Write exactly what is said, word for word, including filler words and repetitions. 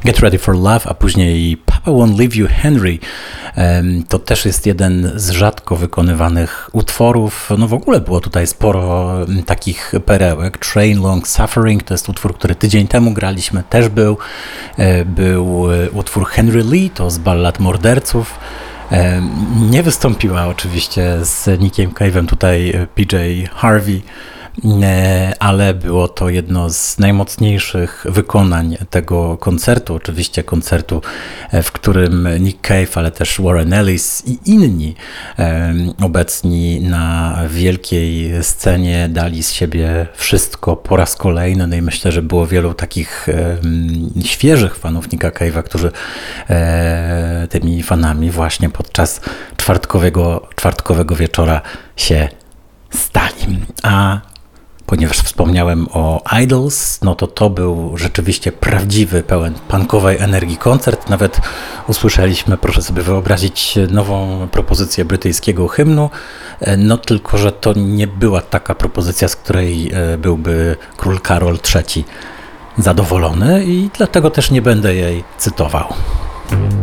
Get Ready for Love, a później Papa Won't Leave You Henry. To też jest jeden z rzadko wykonywanych utworów. No w ogóle było tutaj sporo takich perełek. Train Long Suffering to jest utwór, który tydzień temu graliśmy, też był. Był utwór Henry Lee, to z Ballad Morderców. Nie wystąpiła oczywiście z Nickiem Cave'em tutaj P J Harvey, ale było to jedno z najmocniejszych wykonań tego koncertu, oczywiście koncertu, w którym Nick Cave, ale też Warren Ellis i inni obecni na wielkiej scenie dali z siebie wszystko po raz kolejny. No i myślę, że było wielu takich świeżych fanów Nicka Cave'a, którzy tymi fanami właśnie podczas czwartkowego, czwartkowego wieczora się stali. A ponieważ wspomniałem o Idols, no to to był rzeczywiście prawdziwy, pełen punkowej energii koncert. Nawet usłyszeliśmy, proszę sobie wyobrazić, nową propozycję brytyjskiego hymnu, no tylko że to nie była taka propozycja, z której byłby król Karol trzeci zadowolony i dlatego też nie będę jej cytował.